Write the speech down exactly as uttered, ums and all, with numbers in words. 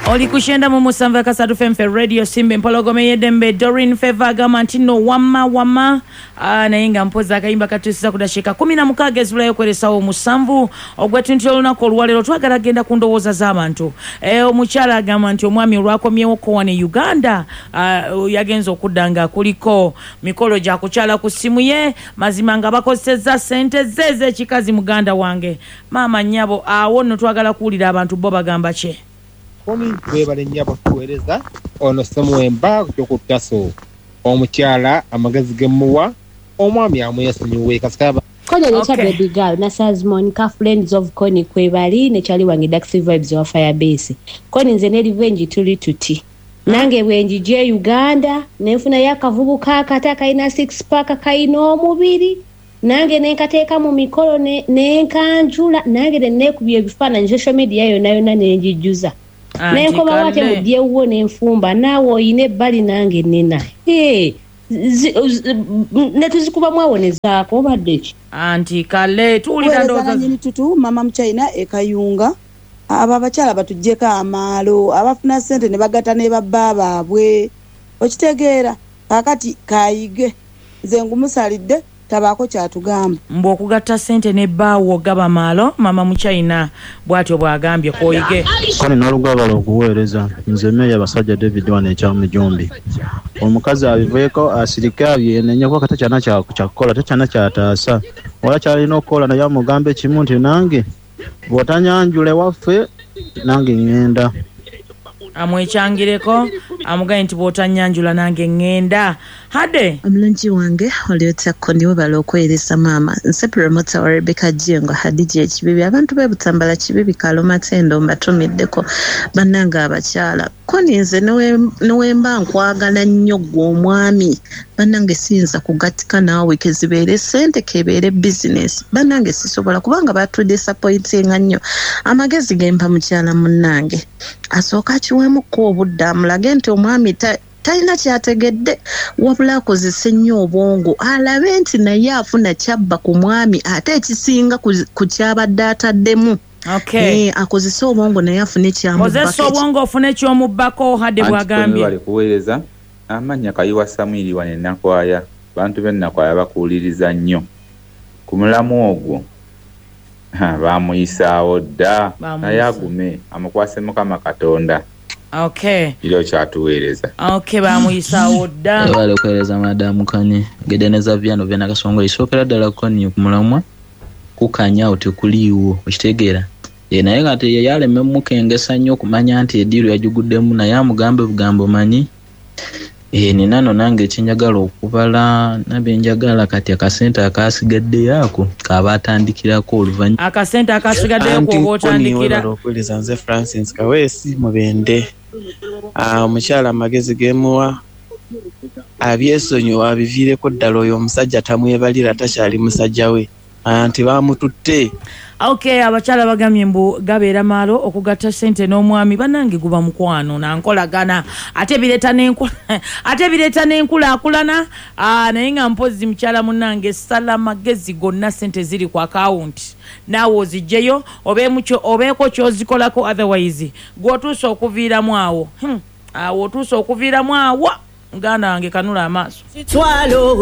Oli kushenda mu musanvu kasatu femfe radio simbe mpologome yedembe Doreen Favor Gamantino wama wama ah nainga mpoza akayimba katusisa kudashika kumi na mukaaga ezulayo kweresawo musanvu ogwetintyo lunako olwalero twagala genda kundowoza z'abantu eh omukyala agamba nti omwami olwakomyewo ko wane Uganda uh, yagenza okuddanga kuliko mikolo gya kukyala ku simu ye mazima nga bakozeseza sente zeze kikazi muganda wange mama nyabo awo no twagala kuwulira abantu bo bagamba che Komi kwebale nyabo kuwereza ono Samuemba kyokutaso omukyala amagezi gemuwa omwami amuyasonyiwe kasikaba Konya okay. Necha baby girl na Sazmon ka friends of Koni kwebali ne chali wangi Daxi vibes wa Firebase Koni nze ne revenge tuli tuti nange bwenji je Uganda nefuna yakavubuka akataka ina six pack kaino omubiri nange nenkateeka mu mikolo ne nenkanjula nange ne kubye bifana social media yo nayo na nenjijuza Nenko bawate mudye uwo nenfumba nawo ine bali nange nena eh netuzikuba mwawoneza ko badde anti kale tulika ndoza nyini tutu mama mchaina ekayunga aba bachala batujjeka amalo abafuna sente ne bagata ne bababa abwe okitegeera kakati kayige nze ngumusalidde tabako kyatugamba mbo okugatta sente ne bawo gaba malo mama mchaina bwatyo bwagambye koyige kone nalugabalo okuweereza nze meya basajja David wane cha mujumbi omukazi abiveeko asirika yenenya kwa kata cyana cya kukola tachana cyatasa wala cyalina okola na yamugambe kimu nti nange botanyanjule waffe nange ngenda amwekyangireko amugaye nti botanyanjula nange ngenda hade omulungi wange oliota kondiwo balokweresa mama nse promoter wa Rebecca Jengo hadije ekibibi abantu bebutambala kibibi kalo matendo mbatumiddeko bannanga abakyala koninze nowemba nkwagala nnyo gwe omwami bannange siyinza kugatika naawe kezibeere sente kebeere business bannange sisobola kubanga batudisappointinga nnyo amagezi gempa mukyala munnange asooka kiweemuko obudde amulage nti omwami talina kyategedde wabula akozesa nnyo obwongo alabe nti naye afuna kyabba ku mwami ate ekisinga ku kyabadde ataddemu Okay. Eh akozesa obwongo naye afune kyamu kozesa obwongo ofune kyomubbako hade bwagambye bali kuweereza amanya kayiwa Samwiri wane nakwaya bantu bennakwaya bakuuliriza nnyo ku mulamu ogwo bamuyisaawo dda naye agume amukwase Mukama Katonda. Okay. Ilo kyatuweereza. Okay bamuyisaawo dda bali kuweereza madamu Kanye gedeneza vyano vyana kasongo isokera ddala Kanye ku mulamwa kukanya otekuliwo okitegeera ye naye ngate yale memukengesa nnyo kumanya nti ediru yajuguddemu naye amugambe bugambo manyi eh ni nano nange ekinjagala okubala nabenjagala kati akasente akasigadde yako kabatandikirako oluvanyuma akasente akasigadde ko botandikira okuliza nze Francis Kawesi mubende ah omukyala amagezi gemuwa abyesonyo abivireko ddala oyo omusajja tamwebalira takyali musajja we anti bamututte. Okay abakyala bagamye mbu gabeera malo okugatta sente n'omwami banange guba mukwano na nkolagana ate bireta n'enkula ate bireta n'enkula akulana ah naye nga mpozi mukyala munange sala magezi gonna sente ziri ku account nawo ozijjeyo obeemucho obeeko kyozikolako otherwise gwotuusa okuviiramu awo hmm awo otuusa okuviiramu awo ngana wange kanula amaaso.